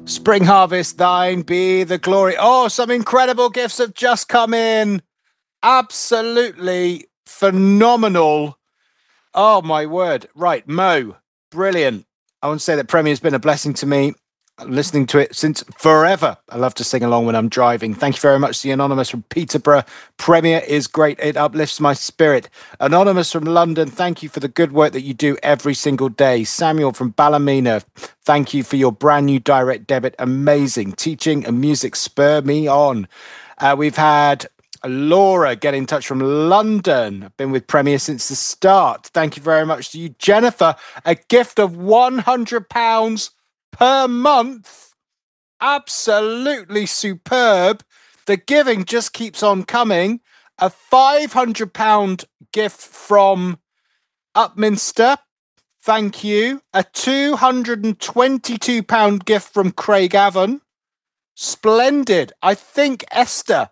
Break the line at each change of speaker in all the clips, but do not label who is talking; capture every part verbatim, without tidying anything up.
Spring Harvest, thine be the glory. Oh, some incredible gifts have just come in. Absolutely phenomenal. Oh, my word. Right, Mo, brilliant. I want to say that Premier's been a blessing to me. I'm listening to it since forever. I love to sing along when I'm driving. Thank you very much to the Anonymous from Peterborough. Premier is great. It uplifts my spirit. Anonymous from London, thank you for the good work that you do every single day. Samuel from Ballymena, thank you for your brand new direct debit. Amazing. Teaching and music spur me on. Uh, we've had Laura get in touch from London. I've been with Premier since the start. Thank you very much to you. Jennifer, a gift of one hundred pounds per month. Absolutely superb. The giving just keeps on coming. A five hundred pounds gift from Upminster. Thank you. A two hundred twenty-two pounds gift from Craig Avon. Splendid. I think, Esther,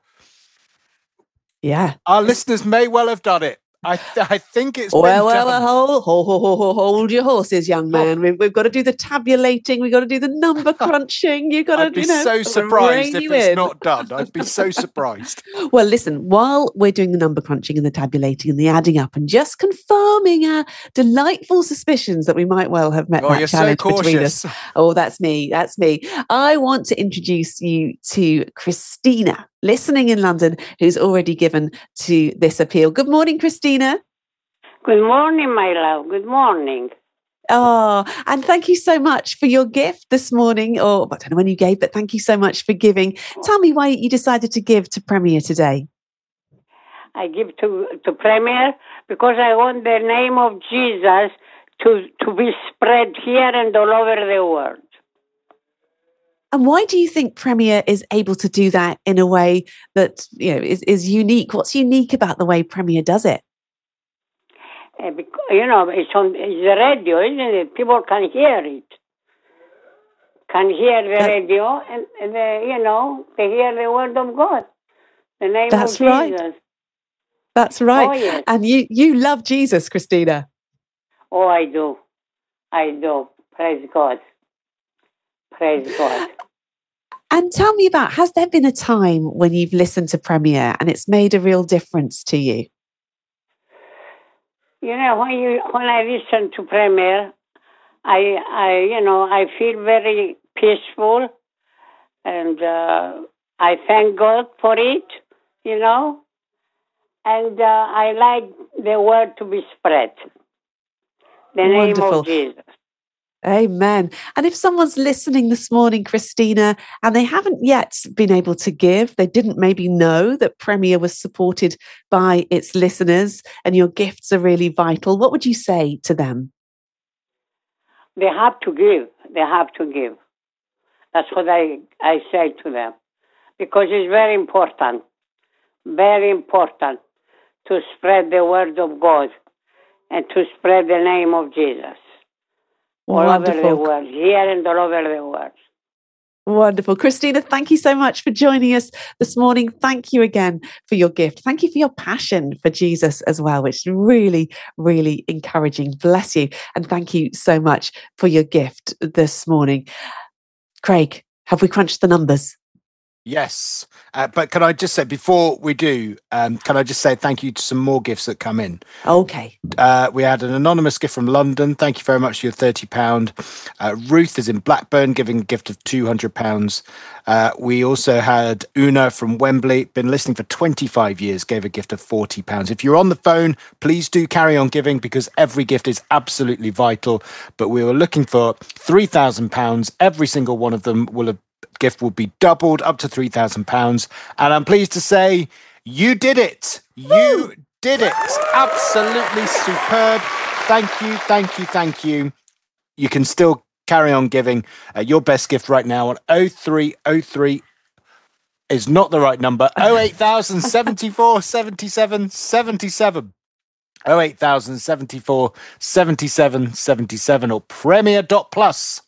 yeah,
our listeners may well have done it. I th- I think it's
well,
been
well,
done.
well, hold, hold, hold, hold, hold your horses, young man. We've, we've got to do the tabulating. We've got to do the number crunching. You've got to,
I'd be
you know,
so surprised
rein
if
you
it's
in.
not done. I'd be so surprised.
Well, listen, while we're doing the number crunching and the tabulating and the adding up and just confirming our delightful suspicions that we might well have met
Oh,
that
you're so
challenge between us.
cautious.
Oh, that's me. That's me. I want to introduce you to Christina, listening in London, who's already given to this appeal. Good morning, Christina.
Good morning, my love. Good morning.
Oh, and thank you so much for your gift this morning. Or I don't know when you gave, but thank you so much for giving. Tell me why you decided to give to Premier today.
I give to, to Premier because I want the name of Jesus to, to be spread here and all over the world.
And why do you think Premier is able to do that in a way that, you know, is, is unique? What's unique about the way Premier does it?
Uh, because, you know, it's on it's the radio, isn't it? People can hear it. Can hear the
That,
radio, and, and the, you know, they hear the word of God, the name
that's
of
right.
Jesus.
That's right.
Oh, yes.
And you, you love Jesus, Christina.
Oh, I do. I do. Praise God. Praise God.
And tell me about, has there been a time when you've listened to Premier and it's made a real difference to you?
You know, when you when I listen to Premier, I I you know I feel very peaceful, and uh, I thank God for it. You know, and uh, I like the word to be spread. The name
Wonderful.
of Jesus.
Amen. And if someone's listening this morning, Christina, and they haven't yet been able to give, they didn't maybe know that Premier was supported by its listeners and your gifts are really vital, what would you say to them?
They have to give. They have to give. That's what I, I say to them. Because it's very important, very important to spread the word of God and to spread the name of Jesus. All
Wonderful.
over the world, here and all over the world.
Wonderful. Christina, thank you so much for joining us this morning. Thank you again for your gift. Thank you for your passion for Jesus as well, which is really, really encouraging. Bless you. And thank you so much for your gift this morning. Craig, have we crunched the numbers?
Yes. Uh, but can I just say, before we do, um, can I just say thank you to some more gifts that come in?
Okay.
Uh, we had an anonymous gift from London. Thank you very much for your thirty pounds. Uh, Ruth is in Blackburn, giving a gift of two hundred pounds. Uh, we also had Una from Wembley, been listening for twenty-five years, gave a gift of forty pounds. If you're on the phone, please do carry on giving because every gift is absolutely vital. But we were looking for three thousand pounds. Every single one of them will have gift will be doubled up to three thousand pounds. And I'm pleased to say you did it. You Woo! did it. Absolutely superb. Thank you, thank you, thank you. You can still carry on giving. Uh, your best gift right now on oh three oh three is not the right number. oh eight thousand seventy-four seventy-seven seventy-seven. oh eight thousand seventy-four seventy-seven seventy-seven or premier dot plus.